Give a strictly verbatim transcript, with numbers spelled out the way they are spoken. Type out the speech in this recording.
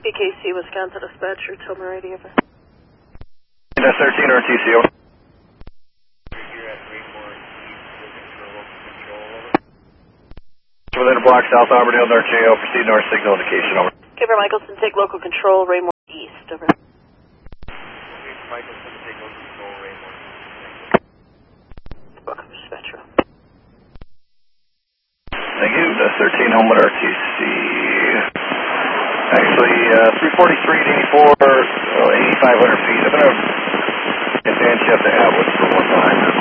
B K C, Wisconsin dispatcher, tell me radio. That's thirteen R T C, over. Within a block, South Auburndale, North J O, proceed north, signal indication, over. Kipper Michelson, take local control, Raymore East, over. Michelson, take local control, Raymore. Welcome, dispatcher. Thank you, that's thirteen Homewood R T C. Actually, uh, three forty-three to eighty-four, uh, eighty-five hundred feet. I'm going to advance you up to Atwood for one time.